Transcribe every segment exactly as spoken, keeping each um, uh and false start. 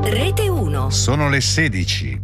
Rete uno. Sono le sedici.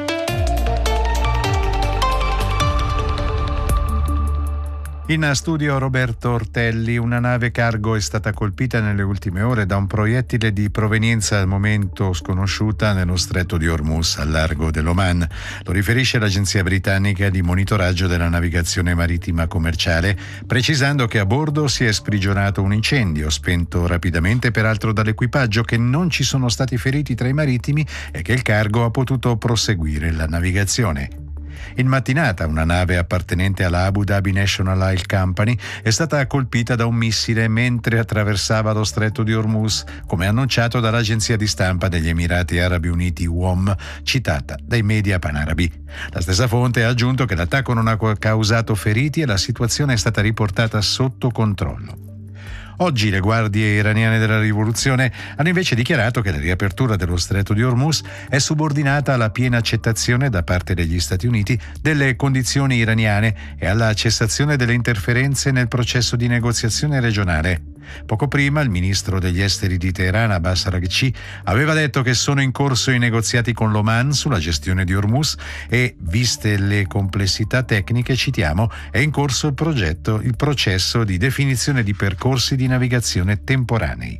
In studio Roberto Ortelli. Una nave cargo è stata colpita nelle ultime ore da un proiettile di provenienza al momento sconosciuta nello stretto di Hormuz, al largo dell'Oman. Lo riferisce l'agenzia britannica di monitoraggio della navigazione marittima commerciale, precisando che a bordo si è sprigionato un incendio, spento rapidamente peraltro dall'equipaggio, che non ci sono stati feriti tra i marittimi e che il cargo ha potuto proseguire la navigazione. In mattinata una nave appartenente alla Abu Dhabi National Oil Company è stata colpita da un missile mentre attraversava lo stretto di Hormuz, come annunciato dall'agenzia di stampa degli Emirati Arabi Uniti U O M, citata dai media panarabi. La stessa fonte ha aggiunto che l'attacco non ha causato feriti e la situazione è stata riportata sotto controllo. Oggi le guardie iraniane della rivoluzione hanno invece dichiarato che la riapertura dello stretto di Hormuz è subordinata alla piena accettazione da parte degli Stati Uniti delle condizioni iraniane e alla cessazione delle interferenze nel processo di negoziazione regionale. Poco prima il ministro degli esteri di Teheran, Abbas Araghchi, aveva detto che sono in corso i negoziati con l'Oman sulla gestione di Hormuz e, viste le complessità tecniche, citiamo, è in corso il progetto, il processo di definizione di percorsi di navigazione temporanei.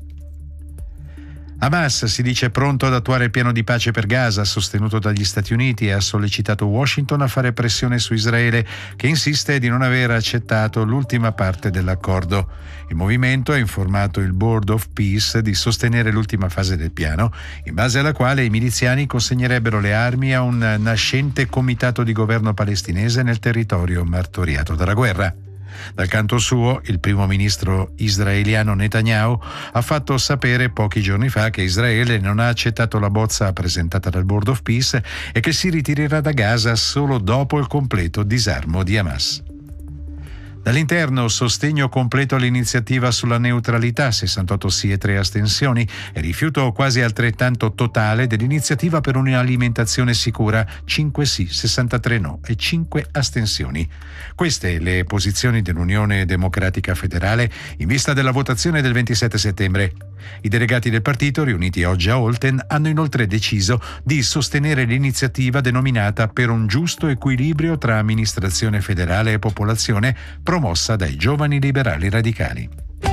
Hamas si dice pronto ad attuare il piano di pace per Gaza sostenuto dagli Stati Uniti e ha sollecitato Washington a fare pressione su Israele, che insiste di non aver accettato l'ultima parte dell'accordo. Il movimento ha informato il Board of Peace di sostenere l'ultima fase del piano, in base alla quale i miliziani consegnerebbero le armi a un nascente comitato di governo palestinese nel territorio martoriato dalla guerra. Dal canto suo, il primo ministro israeliano Netanyahu ha fatto sapere pochi giorni fa che Israele non ha accettato la bozza presentata dal Board of Peace e che si ritirerà da Gaza solo dopo il completo disarmo di Hamas. Dall'interno, sostegno completo all'iniziativa sulla neutralità, sessantotto sì e tre astensioni, e rifiuto quasi altrettanto totale dell'iniziativa per un'alimentazione sicura, cinque sì, sessantatré no e cinque astensioni. Queste le posizioni dell'Unione Democratica Federale in vista della votazione del ventisette settembre. I delegati del partito, riuniti oggi a Olten, hanno inoltre deciso di sostenere l'iniziativa denominata Per un giusto equilibrio tra amministrazione federale e popolazione, promossa dai giovani liberali radicali.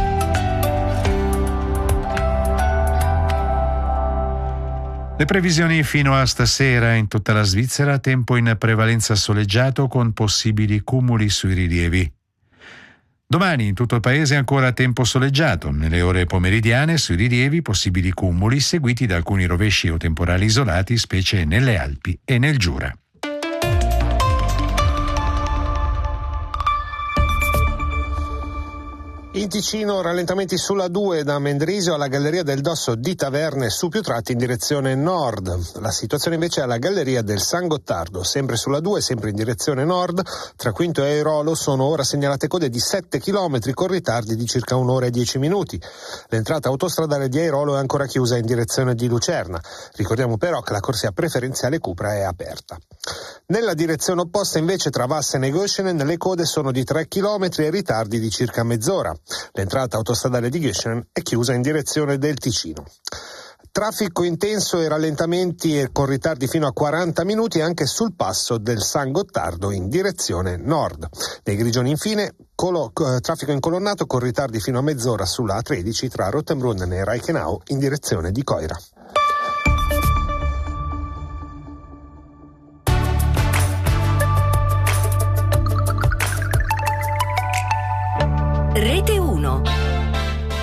Le previsioni fino a stasera: in tutta la Svizzera tempo in prevalenza soleggiato con possibili cumuli sui rilievi. Domani in tutto il paese ancora tempo soleggiato, nelle ore pomeridiane sui rilievi possibili cumuli seguiti da alcuni rovesci o temporali isolati, specie nelle Alpi e nel Giura. In Ticino rallentamenti sulla due da Mendrisio alla Galleria del Dosso di Taverne, su più tratti in direzione nord. La situazione invece è alla Galleria del San Gottardo, sempre sulla due, sempre in direzione nord. Tra Quinto e Airolo sono ora segnalate code di sette chilometri con ritardi di circa un'ora e dieci minuti. L'entrata autostradale di Airolo è ancora chiusa in direzione di Lucerna. Ricordiamo però che la corsia preferenziale Cupra è aperta. Nella direzione opposta invece tra Vassen e Göschenen le code sono di tre chilometri e ritardi di circa mezz'ora. L'entrata autostradale di Göschenen è chiusa in direzione del Ticino. Traffico intenso e rallentamenti e con ritardi fino a quaranta minuti anche sul passo del San Gottardo in direzione nord. Nei Grigioni infine colo, traffico incolonnato con ritardi fino a mezz'ora sulla A tredici tra Rotenbrunnen e Reichenau in direzione di Coira. Rete